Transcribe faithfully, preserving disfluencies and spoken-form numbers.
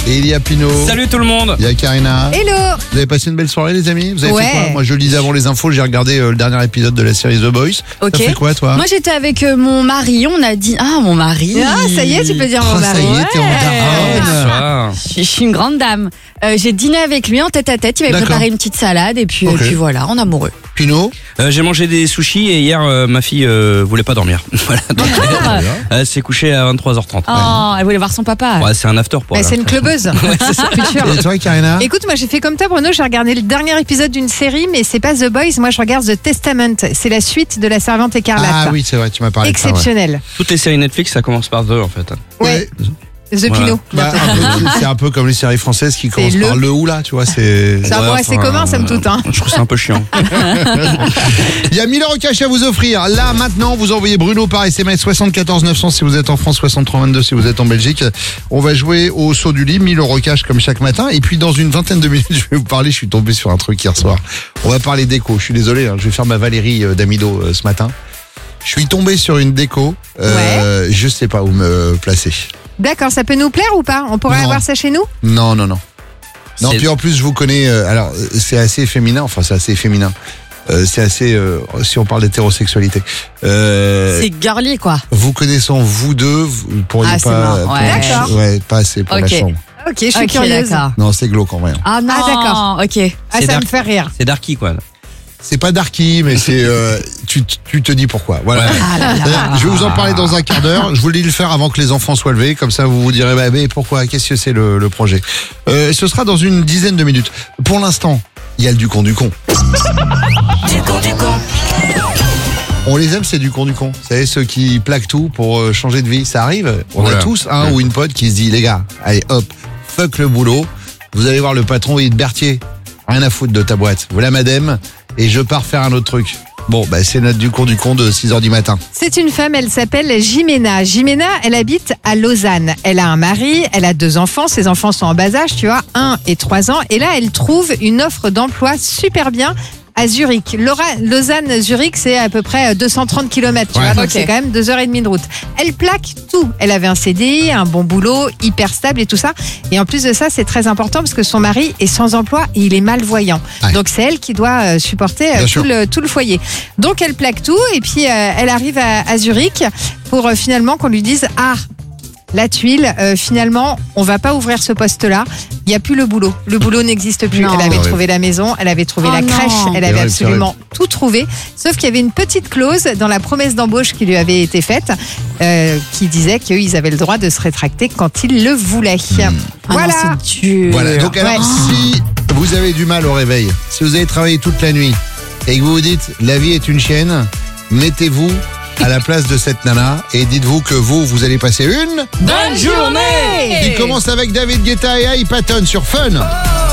Et il y a Pino. Salut tout le monde. Il y a Karina. Hello. Vous avez passé une belle soirée les amis? Vous avez Ouais. fait quoi? Moi je le disais avant les infos, j'ai regardé euh, le dernier épisode de la série The Boys. Ok. T'as fait quoi toi? Moi j'étais avec euh, mon mari, on a dit ah mon mari. Ah, ça y est, tu peux dire mon Ah, ça mari. y est, t'es en Ouais. daronne. Bonsoir. Je suis une grande dame. Euh, j'ai dîné avec lui en tête à tête, il m'avait D'accord. préparé une petite salade et puis, Ok. et puis voilà, en amoureux. Pino. Euh, j'ai mangé des sushis et hier euh, ma fille euh, voulait pas dormir. Voilà. Donc, Ah. elle s'est couchée à vingt-trois heures trente. Oh, elle voulait voir son papa. Ouais, c'est un after pour Bah, elle. c'est une clubeuse. Future. Et toi Karina? Écoute, moi j'ai fait comme toi Bruno, j'ai regardé le dernier épisode d'une série, mais c'est pas The Boys, moi je regarde The Testament. C'est la suite de La Servante écarlate. Ah oui c'est vrai, tu m'as parlé de ça. Ouais. Exceptionnel. Toutes les séries Netflix, ça commence par The en fait. Ouais. The Voilà. Pino. Bah, un peu, c'est un peu comme les séries françaises qui commencent le. par le ou là, tu vois, c'est... C'est un mot assez commun, somme toute, hein. Je trouve ça un peu chiant. Il y a mille euros cash à vous offrir. Là, maintenant, vous envoyez Bruno par S M S soixante-quatorze neuf cents si vous êtes en France, soixante-trois vingt-deux si vous êtes en Belgique. On va jouer au saut du lit, mille euros cash comme chaque matin. Et puis, dans une vingtaine de minutes, je vais vous parler, je suis tombé sur un truc hier soir. On va parler déco. Je suis désolé, hein, je vais faire ma Valérie euh, Damido euh, ce matin. Je suis tombé sur une déco, euh, je sais pas où me placer. D'accord, ça peut nous plaire ou pas? On pourrait Non. avoir ça chez nous? Non, non, non. Non, C'est- puis en plus, je vous connais. euh, alors, euh, c'est assez féminin. Enfin, c'est assez féminin. Euh, c'est assez. euh, si on parle d'hétérosexualité. Euh, C'est girly quoi. vous connaissant vous deux, vous pourriez Ah, c'est pas. marrant, pour ouais. la- D'accord. Ouais, pas assez pour Ok. la chambre. Ok, je suis Ok, curieuse. d'accord. Non, c'est glauque en vrai. Ah non. Ah, d'accord. Ok. Ah, C'est ça dark. me fait rire. C'est darky quoi. C'est pas darky, mais c'est. euh, tu, tu te dis pourquoi. Voilà. Ouais. Ah là là. C'est-à-dire, je vais vous en parler dans un quart d'heure. Je vous le dis de le faire avant que les enfants soient levés. Comme ça, vous vous direz, bah, mais pourquoi? Qu'est-ce que c'est le, le projet? euh, Ce sera dans une dizaine de minutes. Pour l'instant, il y a le du con du con. On les aime, c'est du con du con. Vous savez, ceux qui plaquent tout pour euh, changer de vie, ça arrive. On a Voilà. tous un ou une pote qui se dit, les gars, allez hop, fuck le boulot. Vous allez voir le patron, il dit, Berthier, rien à foutre de ta boîte. Voilà madame, et je pars faire un autre truc. Bon, bah, c'est notre du con du con de six heures du matin. C'est une femme, elle s'appelle Jimena. Jimena, elle habite à Lausanne. Elle a un mari, elle a deux enfants. Ses enfants sont en bas âge, tu vois, un et trois ans. Et là, elle trouve une offre d'emploi super bien à Zurich. Laura, Lausanne-Zurich, c'est à peu près deux cent trente kilomètres, tu Ouais. vois, donc Ok. c'est quand même deux heures et demie de route. Elle plaque tout. Elle avait un C D I, un bon boulot, hyper stable et tout ça. Et en plus de ça, c'est très important parce que son mari est sans emploi et il est malvoyant. Ouais. Donc c'est elle qui doit euh, supporter euh, Bien tout sûr. le, tout le foyer. Donc elle plaque tout et puis euh, elle arrive à, à Zurich pour euh, finalement qu'on lui dise ah, la tuile, euh, finalement, on va pas ouvrir ce poste-là. Il n'y a plus le boulot. Le boulot n'existe plus. Non. Elle avait Ouais. trouvé la maison, elle avait trouvé Oh la non. crèche, elle C'est avait vrai, absolument tout trouvé. Sauf qu'il y avait une petite clause dans la promesse d'embauche qui lui avait été faite euh, qui disait qu'ils avaient le droit de se rétracter quand ils le voulaient. Ah Voilà. non, c'est dur. Voilà. Donc alors, Ouais. si vous avez du mal au réveil, si vous avez travaillé toute la nuit et que vous vous dites la vie est une chienne, mettez-vous à la place de cette nana et dites-vous que vous, vous allez passer une Bonne journée. qui commence avec David Guetta et I Patton sur Fun.